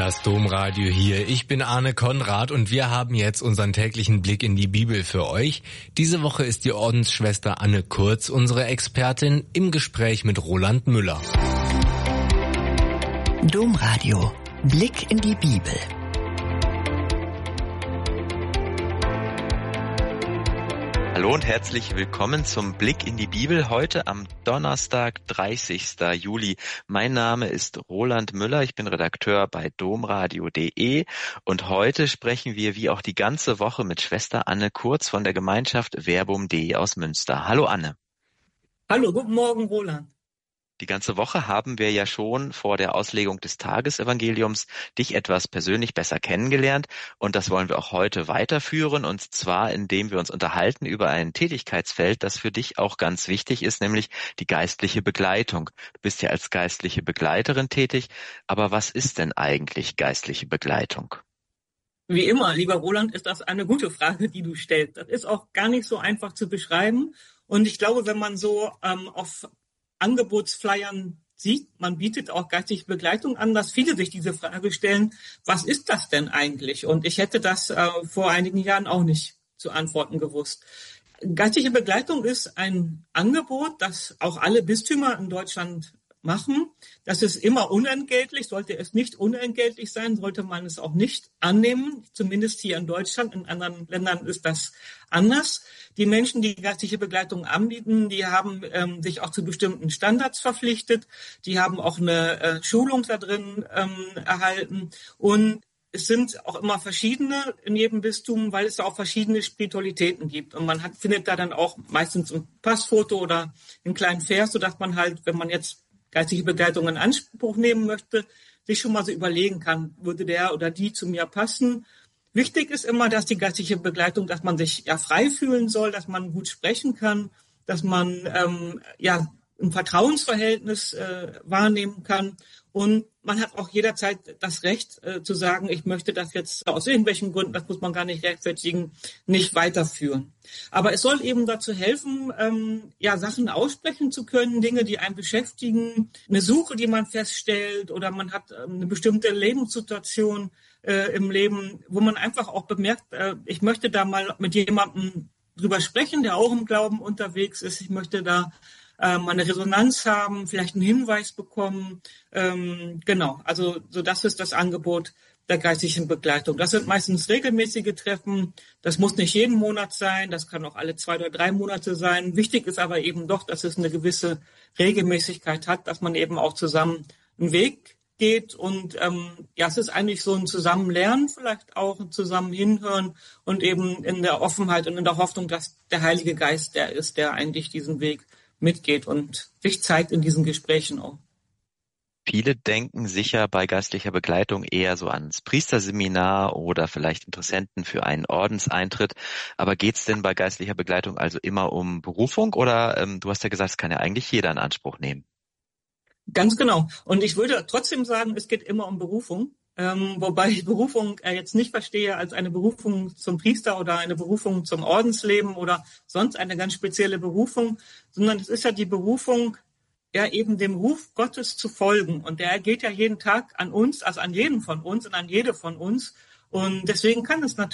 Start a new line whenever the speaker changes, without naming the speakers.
Das Domradio hier. Ich bin Arne Konrad und wir haben jetzt unseren täglichen Blick in die Bibel für euch. Diese Woche ist die Ordensschwester Anne Kurz unsere Expertin im Gespräch mit Roland Müller.
Domradio. Blick in die Bibel.
Hallo und herzlich willkommen zum Blick in die Bibel heute am Donnerstag, 30. Juli. Mein Name ist Roland Müller, ich bin Redakteur bei domradio.de und heute sprechen wir wie auch die ganze Woche mit Schwester Anne Kurz von der Gemeinschaft Verbum.de aus Münster. Hallo Anne.
Hallo, guten Morgen Roland.
Die ganze Woche haben wir ja schon vor der Auslegung des Tagesevangeliums dich etwas persönlich besser kennengelernt und das wollen wir auch heute weiterführen und zwar indem wir uns unterhalten über ein Tätigkeitsfeld, das für dich auch ganz wichtig ist, nämlich die geistliche Begleitung. Du bist ja als geistliche Begleiterin tätig, aber was ist denn eigentlich geistliche Begleitung?
Wie immer, lieber Roland, ist das eine gute Frage, die du stellst. Das ist auch gar nicht so einfach zu beschreiben und ich glaube, wenn man so auf Angebotsflyern sieht, man bietet auch geistliche Begleitung an, dass viele sich diese Frage stellen, was ist das denn eigentlich? Und ich hätte das vor einigen Jahren auch nicht zu antworten gewusst. Geistliche Begleitung ist ein Angebot, das auch alle Bistümer in Deutschland machen. Das ist immer unentgeltlich. Sollte es nicht unentgeltlich sein, sollte man es auch nicht annehmen. Zumindest hier in Deutschland. In anderen Ländern ist das anders. Die Menschen, die geistliche Begleitung anbieten, die haben sich auch zu bestimmten Standards verpflichtet. Die haben auch eine Schulung da drin erhalten. Und es sind auch immer verschiedene in jedem Bistum, weil es da auch verschiedene Spiritualitäten gibt. Und man findet da dann auch meistens ein Passfoto oder einen kleinen Vers, sodass man halt, wenn man jetzt geistliche Begleitung in Anspruch nehmen möchte, sich schon mal so überlegen kann, würde der oder die zu mir passen. Wichtig ist immer, dass die geistliche Begleitung, dass man sich ja frei fühlen soll, dass man gut sprechen kann, dass man ein Vertrauensverhältnis wahrnehmen kann. Und man hat auch jederzeit das Recht zu sagen, ich möchte das jetzt aus irgendwelchen Gründen, das muss man gar nicht rechtfertigen, nicht weiterführen. Aber es soll eben dazu helfen, Sachen aussprechen zu können, Dinge, die einen beschäftigen, eine Suche, die man feststellt oder man hat eine bestimmte Lebenssituation im Leben, wo man einfach auch bemerkt, ich möchte da mal mit jemandem drüber sprechen, der auch im Glauben unterwegs ist. Ich möchte da mal eine Resonanz haben, vielleicht einen Hinweis bekommen. Also so das ist das Angebot der geistlichen Begleitung. Das sind meistens regelmäßige Treffen. Das muss nicht jeden Monat sein. Das kann auch alle 2 oder 3 Monate sein. Wichtig ist aber eben doch, dass es eine gewisse Regelmäßigkeit hat, dass man eben auch zusammen einen Weg geht. Und es ist eigentlich so ein Zusammenlernen, vielleicht auch ein Zusammen hinhören und eben in der Offenheit und in der Hoffnung, dass der Heilige Geist der ist, der eigentlich diesen Weg mitgeht und sich zeigt in diesen Gesprächen auch.
Viele denken sicher bei geistlicher Begleitung eher so ans Priesterseminar oder vielleicht Interessenten für einen Ordenseintritt. Aber geht's denn bei geistlicher Begleitung also immer um Berufung oder du hast ja gesagt, es kann ja eigentlich jeder in Anspruch nehmen?
Ganz genau. Und ich würde trotzdem sagen, es geht immer um Berufung. Wobei ich Berufung jetzt nicht verstehe als eine Berufung zum Priester oder eine Berufung zum Ordensleben oder sonst eine ganz spezielle Berufung, sondern es ist ja die Berufung, ja eben dem Ruf Gottes zu folgen. Und der geht ja jeden Tag an uns, also an jeden von uns und an jede von uns. Und deswegen kann es natürlich